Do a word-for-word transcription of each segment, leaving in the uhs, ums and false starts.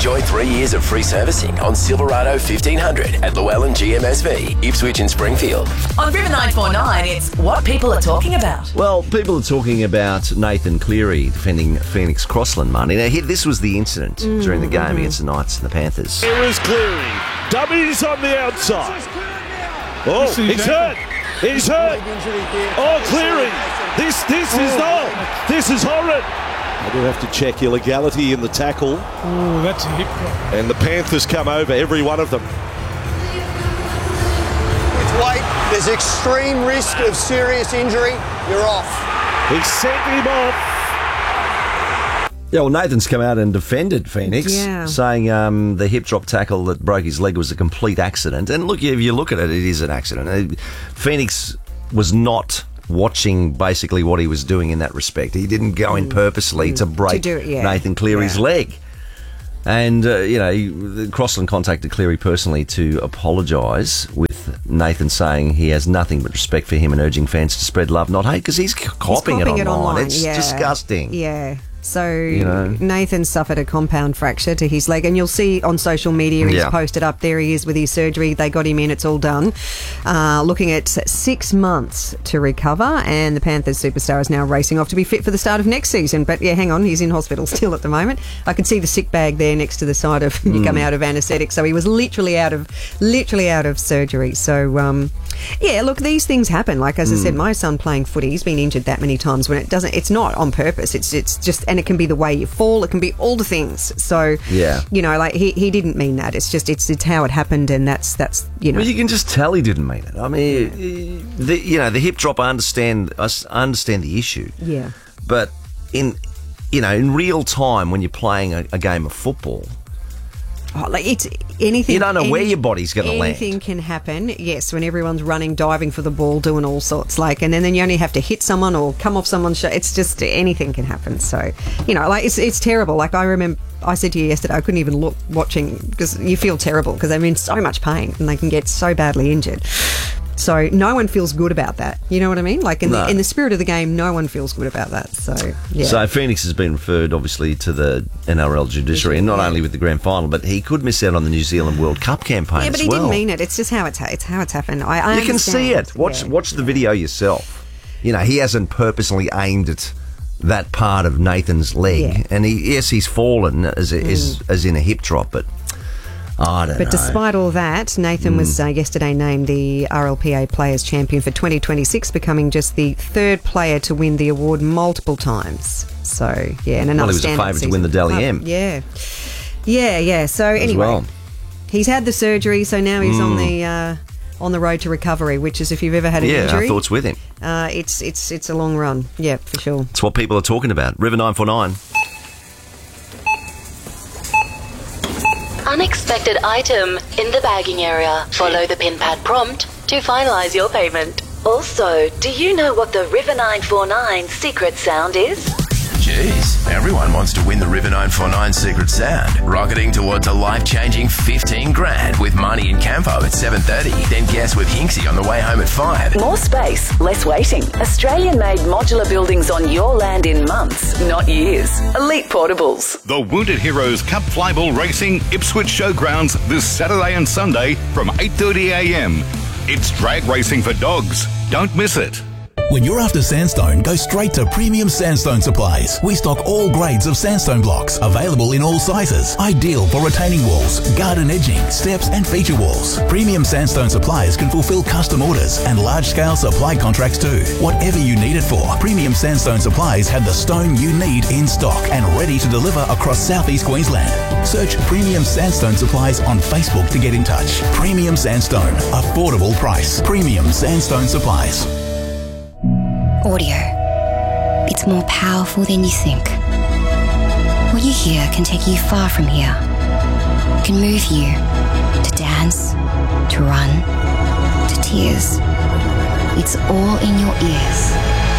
Enjoy three years of free servicing on Silverado fifteen hundred at Llewellyn G M S V, Ipswich and Springfield. On River nine four nine, it's what people are talking about. Well, people are talking about Nathan Cleary defending Phoenix Crossland money. Now, here, this was the incident mm, during the game mm-hmm. against the Knights and the Panthers. Here is Cleary. W's on the outside. Oh, he's hurt. He's hurt. Oh, Cleary. This, this is, oh, this is horrid. I do have to check illegality in the tackle. Oh, that's a hip drop. And the Panthers come over, every one of them. With weight, there's extreme risk of serious injury. You're off. He sent him off. Yeah, well, Nathan's come out and defended Phoenix, yeah. saying um, the hip drop tackle that broke his leg was a complete accident. And look, if you look at it, it is an accident. Phoenix was not watching basically what he was doing in that respect. He didn't go in purposely mm. to break to do it, yeah. Nathan Cleary's yeah. leg. And, uh, you know, Crossland contacted Cleary personally to apologise, with Nathan saying he has nothing but respect for him and urging fans to spread love, not hate, because he's copying, he's copying it, online. it online. It's yeah. disgusting. Yeah. So you know? Nathan suffered a compound fracture to his leg, and you'll see on social media he's yeah. posted up. There he is with his surgery. They got him in. It's all done. Uh, looking at six months to recover, and the Panthers superstar is now racing off to be fit for the start of next season. But yeah, hang on, he's in hospital still at the moment. I can see the sick bag there next to the side of you mm. come out of anaesthetic. So he was literally out of literally out of surgery. So um, yeah, look, these things happen. Like as mm. I said, my son playing footy, he's been injured that many times when it doesn't. It's not on purpose. It's it's just. And it can be the way you fall. It can be all the things. So, yeah. you know, like he, he didn't mean that. It's just it's it's how it happened, and that's that's you know. Well, you can just tell he didn't mean it. I mean, the, you know, the hip drop. I understand. I understand the issue. Yeah. But in you know, in real time, when you're playing a, a game of football. Oh, like it's anything. You don't know any, where your body's going to land. Anything can happen. Yes, when everyone's running, diving for the ball, doing all sorts. Like, and then, then you only have to hit someone or come off someone's shot. It's just anything can happen. So, you know, like it's it's terrible. Like I remember, I said to you yesterday, I couldn't even look watching because you feel terrible because they're in so much pain and they can get so badly injured. So no one feels good about that. You know what I mean? Like in, no. the, in the spirit of the game, no one feels good about that. So yeah. So Phoenix has been referred, obviously, to the N R L judiciary, and not yeah. only with the grand final, but he could miss out on the New Zealand World Cup campaign. Yeah, but as he well. didn't mean it. It's just how it's it's how it's happened. I, I you can understand. see it. Watch yeah. watch the video yourself. You know, he hasn't purposely aimed at that part of Nathan's leg, Yeah. and he yes, he's fallen as a, Mm. as, as in a hip drop, but. I don't but know. despite all that, Nathan mm. was uh, yesterday named the R L P A Players Champion for twenty twenty-six, becoming just the third player to win the award multiple times. So, yeah, and another well, he was a favourite to win the Dally M. Oh, yeah. Yeah, yeah. So, As anyway, well. he's had the surgery, so now he's Mm. on the uh, on the road to recovery, which is if you've ever had an yeah, injury. our thoughts with him. Uh, it's, it's, it's a long run. Yeah, for sure. It's what people are talking about. River nine four nine. Unexpected item in the bagging area. Follow the pin pad prompt to finalise your payment. Also, do you know what the River nine four nine secret sound is? Jeez, everyone wants to win the River nine four nine Secret Sound. Rocketing towards a life-changing fifteen grand with Marnie and Campo at seven thirty. Then guess with Hinksy on the way home at five. More space, less waiting. Australian-made modular buildings on your land in months, not years. Elite Portables. The Wounded Heroes Cup Flyball Racing Ipswich Showgrounds this Saturday and Sunday from eight thirty a m. It's drag racing for dogs. Don't miss it. When you're after sandstone, go straight to Premium Sandstone Supplies. We stock all grades of sandstone blocks, available in all sizes. Ideal for retaining walls, garden edging, steps and feature walls. Premium Sandstone Supplies can fulfill custom orders and large-scale supply contracts too. Whatever you need it for, Premium Sandstone Supplies have the stone you need in stock and ready to deliver across southeast Queensland. Search Premium Sandstone Supplies on Facebook to get in touch. Premium Sandstone. Affordable price. Premium Sandstone Supplies. Audio. It's more powerful than you think. What you hear can take you far from here. It can move you to dance, to run, to tears. It's all in your ears.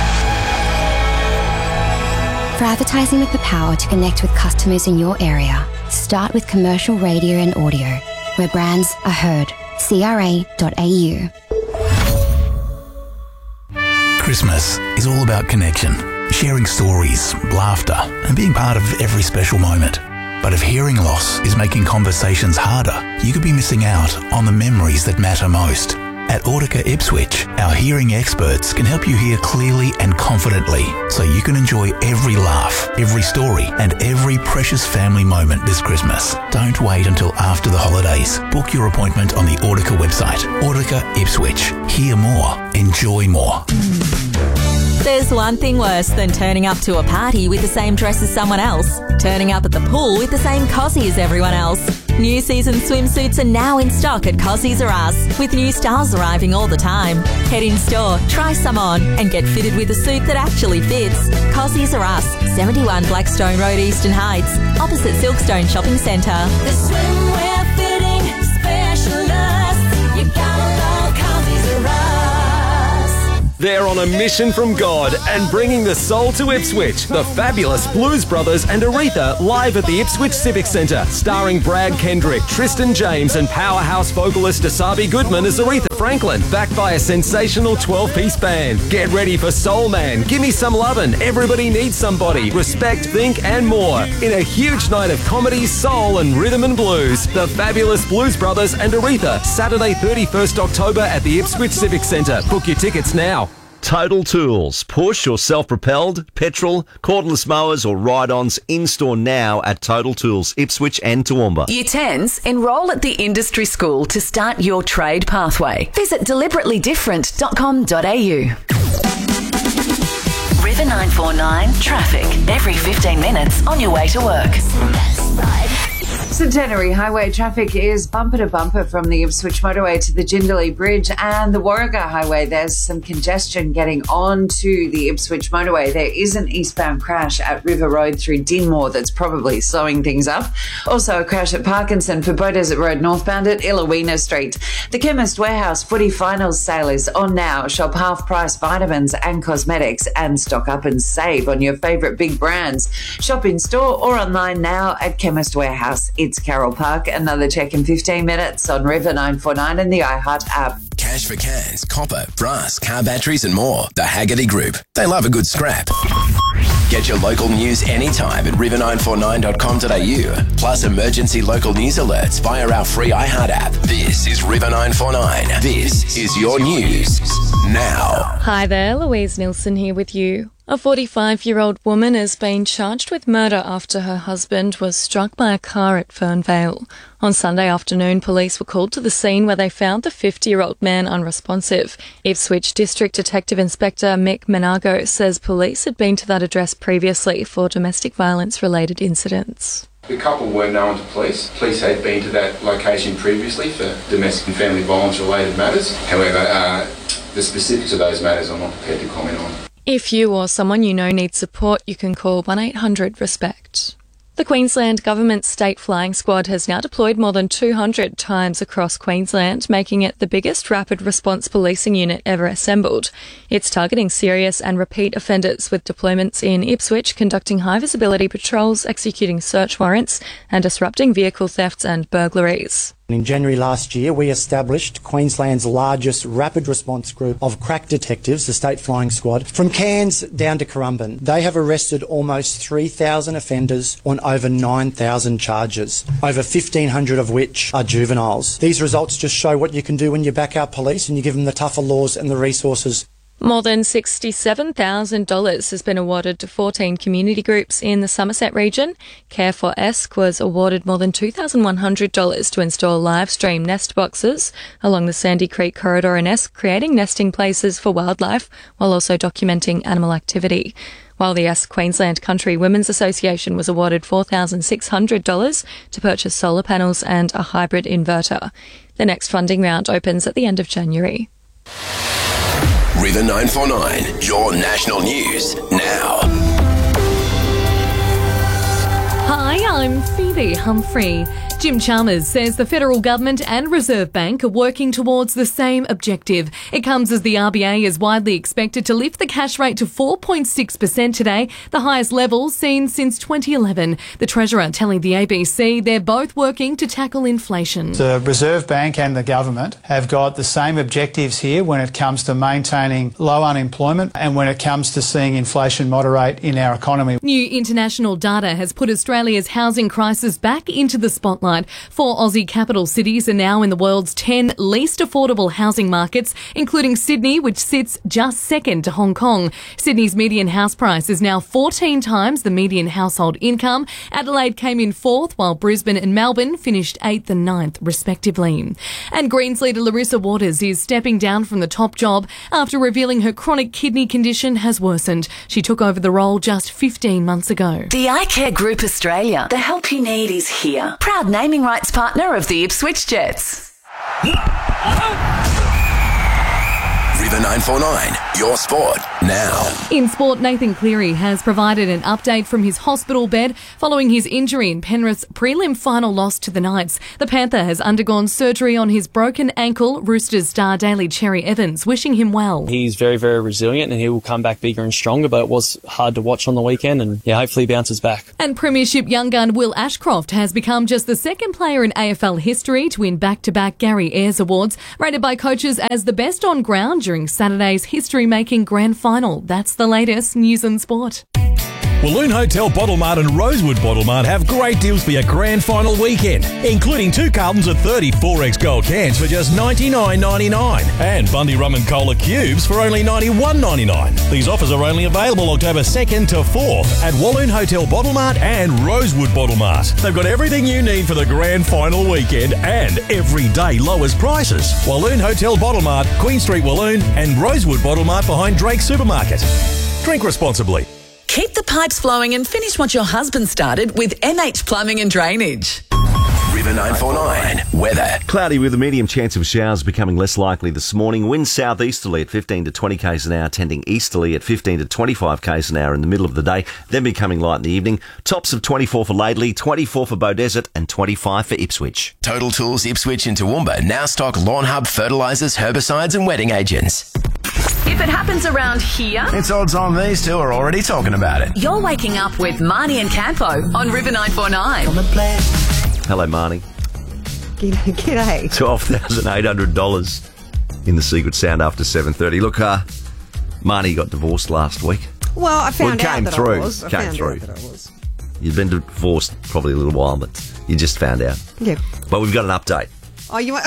For advertising with the power to connect with customers in your area, start with commercial radio and audio, where brands are heard. C R A dot A U. Christmas is all about connection, sharing stories, laughter, and being part of every special moment. But if hearing loss is making conversations harder, you could be missing out on the memories that matter most. At Audica Ipswich, our hearing experts can help you hear clearly and confidently so you can enjoy every laugh, every story and every precious family moment this Christmas. Don't wait until after the holidays. Book your appointment on the Audica website. Audica Ipswich. Hear more. Enjoy more. There's one thing worse than turning up to a party with the same dress as someone else. Turning up at the pool with the same Cossie as everyone else. New season swimsuits are now in stock at Cossies R Us, with new styles arriving all the time. Head in store, try some on, and get fitted with a suit that actually fits. Cossies R Us, seventy-one Blackstone Road, Eastern Heights, opposite Silkstone Shopping Centre. The swimwear fitting specialist. You gotta love Cossies R Us. They're on a mission from God and bringing the soul to Ipswich. The fabulous Blues Brothers and Aretha live at the Ipswich Civic Centre, starring Brad Kendrick, Tristan James and powerhouse vocalist Asabi Goodman as Aretha Franklin, backed by a sensational twelve-piece band. Get ready for Soul Man, Gimme Some Lovin', Everybody Needs Somebody, Respect, Think and more. In a huge night of comedy, soul and rhythm and blues. The fabulous Blues Brothers and Aretha, Saturday thirty-first October at the Ipswich Civic Centre. Book your tickets now. Total Tools. Push or self-propelled, petrol, cordless mowers or ride-ons in-store now at Total Tools, Ipswich and Toowoomba. Year tens, enrol at the industry school to start your trade pathway. Visit deliberately different dot com dot a u. River nine four nine traffic every fifteen minutes on your way to work. Centenary Highway traffic is bumper to bumper from the Ipswich motorway to the Jindalee Bridge and the Warragah Highway. There's some congestion getting on to the Ipswich motorway. There is an eastbound crash at River Road through Dinmore that's probably slowing things up. Also a crash at Parkinson for Beaudesert Road northbound at Illawina Street. The Chemist Warehouse footy finals sale is on now. Shop half price vitamins and cosmetics and stock up and save on your favourite big brands. Shop in store or online now at Chemist Warehouse. It's Carroll Park. Another check in fifteen minutes on River nine four nine and the iHeart app. Cash for cans, copper, brass, car batteries and more. The Haggerty Group. They love a good scrap. Get your local news anytime at river nine four nine dot com dot a u. Plus emergency local news alerts via our free iHeart app. This is River nine four nine. This is your news now. Hi there, Louise Nilsson here with you. A forty-five-year-old woman has been charged with murder after her husband was struck by a car at Fernvale. On Sunday afternoon, police were called to the scene where they found the fifty-year-old man unresponsive. Ipswich District Detective Inspector Mick Menago says police had been to that address previously for domestic violence-related incidents. The couple were known to police. Police had been to that location previously for domestic and family violence-related matters. However, uh, the specifics of those matters I'm not prepared to comment on. If you or someone you know needs support, you can call one eight hundred RESPECT. The Queensland Government's State Flying Squad has now deployed more than two hundred times across Queensland, making it the biggest rapid response policing unit ever assembled. It's targeting serious and repeat offenders with deployments in Ipswich, conducting high-visibility patrols, executing search warrants and disrupting vehicle thefts and burglaries. In January last year, we established Queensland's largest rapid response group of crack detectives, the State Flying Squad, from Cairns down to Currumbin. They have arrested almost three thousand offenders on over nine thousand charges, over fifteen hundred of which are juveniles. These results just show what you can do when you back our police and you give them the tougher laws and the resources. More than sixty-seven thousand dollars has been awarded to fourteen community groups in the Somerset region. Care for Esk was awarded more than two thousand one hundred dollars to install live stream nest boxes along the Sandy Creek corridor in Esk, creating nesting places for wildlife while also documenting animal activity. While the Esk Queensland Country Women's Association was awarded four thousand six hundred dollars to purchase solar panels and a hybrid inverter. The next funding round opens at the end of January. River nine four nine, your national news now. Hi, I'm Phoebe Humphrey. Jim Chalmers says the federal government and Reserve Bank are working towards the same objective. It comes as the R B A is widely expected to lift the cash rate to four point six percent today, the highest level seen since twenty eleven. The Treasurer telling the A B C they're both working to tackle inflation. The Reserve Bank and the government have got the same objectives here when it comes to maintaining low unemployment and when it comes to seeing inflation moderate in our economy. New international data has put Australia's housing crisis back into the spotlight. Four Aussie capital cities are now in the world's ten least affordable housing markets, including Sydney, which sits just second to Hong Kong. Sydney's median house price is now fourteen times the median household income. Adelaide came in fourth, while Brisbane and Melbourne finished eighth and ninth, respectively. And Greens leader Larissa Waters is stepping down from the top job after revealing her chronic kidney condition has worsened. She took over the role just fifteen months ago. The iCare Group Australia. The help you need is here. Proud naming rights partner of the Ipswich Jets. River nine four nine, your sport now. In sport, Nathan Cleary has provided an update from his hospital bed following his injury in Penrith's prelim final loss to the Knights. The Panther has undergone surgery on his broken ankle. Roosters star Daly Cherry Evans wishing him well. He's very, very resilient and he will come back bigger and stronger, but it was hard to watch on the weekend and yeah, hopefully he bounces back. And Premiership young gun Will Ashcroft has become just the second player in A F L history to win back-to-back Gary Ayres Awards, rated by coaches as the best on ground during Saturday's history-making grand final. That's the latest news and sport. Walloon Hotel Bottle Mart and Rosewood Bottle Mart have great deals for your grand final weekend, including two cartons of thirty-four X Gold cans for just ninety-nine ninety-nine and Bundy Rum and Cola cubes for only ninety-one ninety-nine. These offers are only available October second to fourth at Walloon Hotel Bottle Mart and Rosewood Bottle Mart. They've got everything you need for the grand final weekend and everyday lowest prices. Walloon Hotel Bottle Mart, Queen Street, Walloon, and Rosewood Bottle Mart behind Drake Supermarket. Drink responsibly. Keep the pipes flowing and finish what your husband started with M H Plumbing and Drainage. River nine four nine, weather. Cloudy with a medium chance of showers becoming less likely this morning. Winds southeasterly at fifteen to twenty k's an hour, tending easterly at fifteen to twenty-five k's an hour in the middle of the day, then becoming light in the evening. Tops of twenty-four for Laidley, twenty-four for Beaudesert and twenty-five for Ipswich. Total Tools Ipswich and Toowoomba now stock Lawn Hub fertilisers, herbicides and wetting agents. If it happens around here, It's odds on these two are already talking about it. you're waking up with Marnie and Campo on River nine four nine. Hello, Marnie. G'day. G'day. twelve thousand eight hundred dollars in the Secret Sound after seven thirty. Look, uh, Marnie got divorced last week. Well, I found well, out came that through. I was. I Came found through. out that I was. You'd been divorced probably a little while, but you just found out. Yeah. But we've got an update. Oh, you want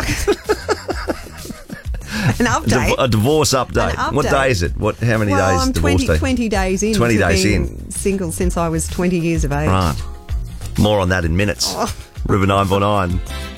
an update? Div- a divorce update. An update. What day is it? What? How many well, days I'm divorce twenty, day? twenty days in. twenty to days being in. Single since I was twenty years of age. Right. More on that in minutes. Oh. River nine four nine.